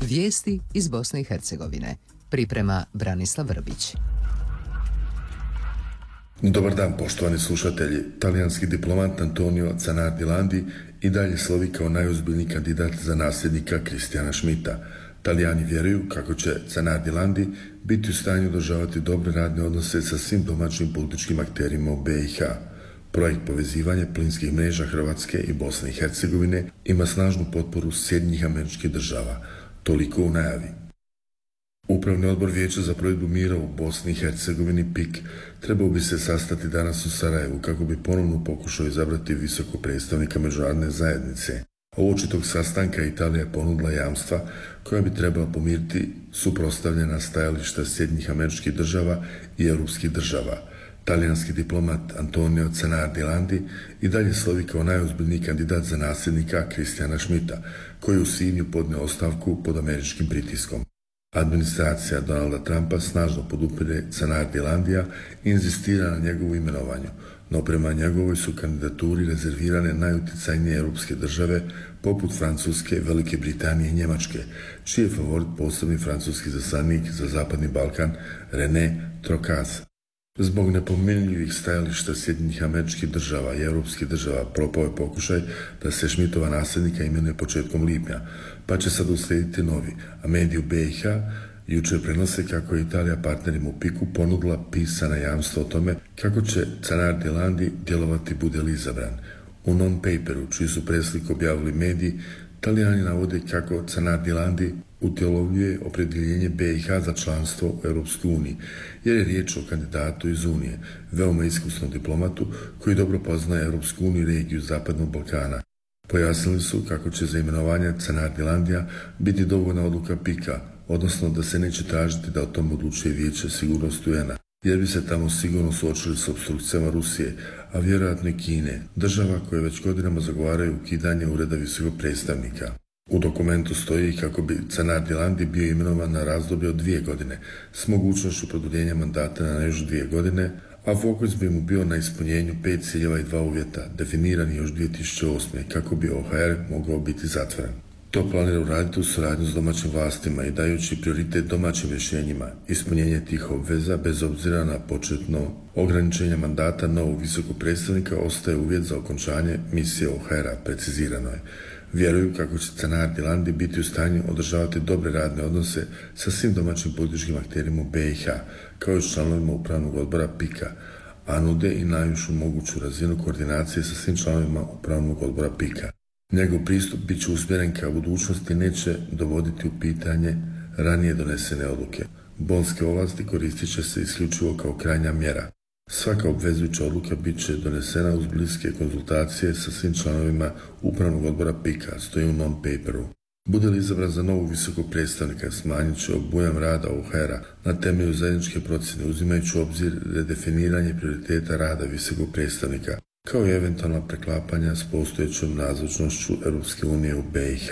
Vijesti iz Bosne i Hercegovine. Priprema Branislav Vrbić. Dobar dan, poštovani slušatelji. Talijanski diplomat Antonio Zanardi Landi i dalje slovi kao najozbiljniji kandidat za nasljednika Kristijana Schmidta. Talijani vjeruju kako će Zanardi Landi biti u stanju održavati dobre radne odnose sa svim domaćim političkim akterima u BiH. Projekt povezivanja plinskih mreža Hrvatske i Bosne i Hercegovine ima snažnu potporu Sjedinjenih Američkih Država. Toliko u najavi. Upravni odbor Vijeća za provedbu mira u Bosni i Hercegovini PIK trebao bi se sastati danas u Sarajevu kako bi ponovno pokušao izabrati visokog predstavnika međunarodne zajednice. Uoči tog sastanka Italija je ponudila jamstva koja bi trebala pomiriti suprotstavljena stajališta Sjedinjenih Američkih Država i europskih država. Talijanski diplomat Antonio Zanardi Landi i dalje slovi kao najozbiljniji kandidat za nasljednika Kristijana Schmidta, koji je u svibnju podnio ostavku pod američkim pritiskom. Administracija Donalda Trumpa snažno podupire Zanardi Landija i inzistira na njegovu imenovanju, no prema njegovoj su kandidaturi rezervirane najuticajnije europske države poput Francuske, Velike Britanije i Njemačke, čiji je favorit posebni francuski izaslanik za Zapadni Balkan René Trocaz. Zbog nepomirljivih stajališta Sjedinjenih Američkih Država i europskih država propao je pokušaj da se Schmidtova nasljednika imenuje početkom lipnja, pa će sad uslijediti novi, a mediji u BiH jučer prenose kako je Italija partnerima u PIK-u ponudila pisana jamstva o tome kako će Zanardi Landi djelovati bude li izabran. U non-paperu, čiji su presliku objavili mediji, Talijani navode kako Zanardi Landi utjelovljuje opredjeljenje BiH za članstvo u Europskoj uniji, jer je riječ o kandidatu iz Unije, veoma iskusnom diplomatu koji dobro poznaje Europsku uniju i regiju Zapadnog Balkana. Pojasnili su kako će za imenovanje Zanardi Landija biti dovoljna odluka PIK-a, odnosno da se neće tražiti da o tom odlučuje Vijeće sigurnosti UN-a, jer bi se tamo sigurno suočili s opstrukcijama Rusije, a vjerojatno i Kine, država koje već godinama zagovaraju ukidanje ureda visokog predstavnika. U dokumentu stoji kako bi Zanardi Landi bio imenovan na razdoblje od 2 godine, s mogućnošću produljenja mandata na još 2 godine, a fokus bi mu bio na ispunjenju 5 ciljeva i 2 uvjeta, definirani još 2008. kako bi OHR mogao biti zatvoren. To planira uraditi u suradnju s domaćim vlastima i dajući prioritet domaćim rješenjima. Ispunjenje tih obveza, bez obzira na početno ograničenje mandata novog visokog predstavnika, ostaje uvjet za okončanje misije OHR-a, precizirano je. Vjeruju kako će Zanardi Landi biti u stanju održavati dobre radne odnose sa svim domaćim političkim akterima u BiH, kao i s članovima upravnog odbora PIK-a, a nude i najvišu moguću razinu koordinacije sa svim članovima upravnog odbora PIK-a. Njegov pristup bit će usmjeren ka budućnosti i neće dovoditi u pitanje ranije donesene odluke. Bonske ovlasti koristit će se isključivo kao krajnja mjera. Svaka obvezujuća odluka bit će donesena uz bliske konzultacije sa svim članovima upravnog odbora PIK-a, stoji u non-paperu. Bude li izabran za novog visokog predstavnika, smanjit će obujam rada OHR-a na temelju zajedničke procjene, uzimajući u obzir redefiniranje prioriteta rada visokog predstavnika, kao i eventualna preklapanja s postojećom nazočnošću Europske unije u BiH.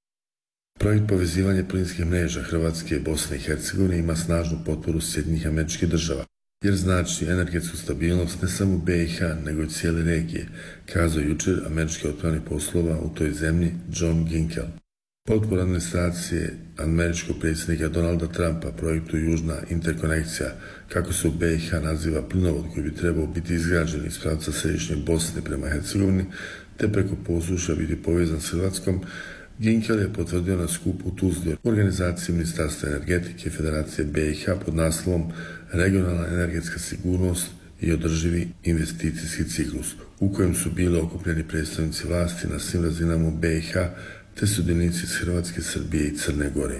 Projekt povezivanja plinskih mreža Hrvatske i Bosne i Hercegovine ima snažnu potporu Sjedinjenih Američkih Država, jer znači energetsku stabilnost ne samo BiH, nego i cijele regije, kazao jučer američki otpravnik poslova u toj zemlji John Ginkel. Potpora administracije američkog predsjednika Donalda Trumpa projektu Južna interkonekcija, kako se u BiH naziva plinovod koji bi trebao biti izgrađen iz pravca središnje Bosne prema Hercegovini, te preko Posušja biti povezan s Hrvatskom, Ginkel je potvrdio na skupu u Tuzli u organizaciji Ministarstva energetike Federacije BiH pod naslovom Regionalna energetska sigurnost i održivi investicijski ciklus, u kojem su bili okupljeni predstavnici vlasti na svim razinama u BiH te sudionici iz Hrvatske, Srbije i Crne Gore.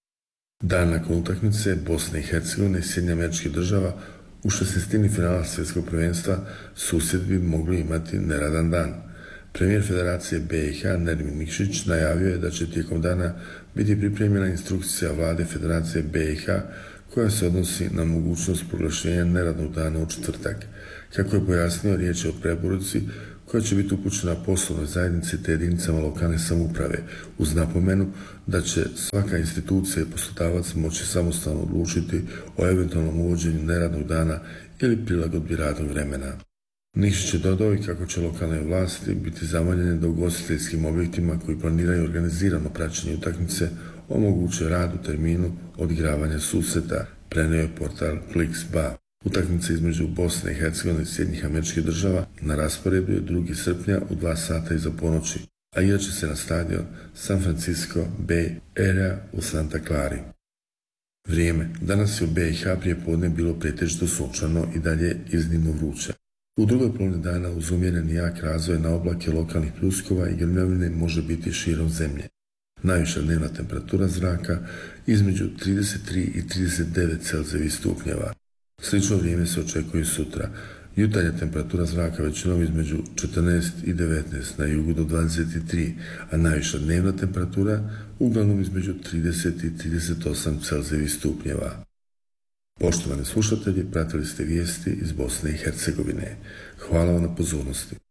Dan nakon utakmice Bosne i Hercegovine i Sjedinjenih Američkih Država u 16. finala svjetskog prvenstva susjedi bi mogli imati neradan dan. Premijer Federacije BiH Nermin Nikšić najavio je da će tijekom dana biti pripremljena instrukcija vlade Federacije BiH koja se odnosi na mogućnost proglašenja neradnog dana u četvrtak. Kako je pojasnio, riječ je o preporuci koja će biti upućena poslovnoj zajednici te jedinicama lokalne samouprave, uz napomenu da će svaka institucija i poslodavac moći samostalno odlučiti o eventualnom uvođenju neradnog dana ili prilagodbi radnog vremena. Nikšić je dodao i kako će lokalne vlasti biti zamoljene da ugostiteljskim objektima koji planiraju organizirano praćenje utakmice omoguće rad u terminu odigravanja susreta, prenio je portal Flix.ba. Utakmica između Bosne i Hercegovine i Sjedinjenih Američkih Država na rasporedu je 2. srpnja u 2 sata iza ponoći, a igraće se na stadion San Francisco Bay Area u Santa Clari. Vrijeme. Danas je u BiH prije podne bilo pretežito sunčano i dalje iznimno vruće. U drugoj polovini dana uz umjeren i jak razvoj na oblake lokalnih pljuskova i grmljavine može biti širom zemlje. Najviša dnevna temperatura zraka između 33 i 39 Celzijevih stupnjeva. Slično vrijeme se očekuje i sutra. Jutarnja temperatura zraka većinom između 14 i 19, na jugu do 23, a najviša dnevna temperatura uglavnom između 30 i 38 Celzijevih stupnjeva. Poštovani slušatelji, pratili ste vijesti iz Bosne i Hercegovine. Hvala vam na pozornosti.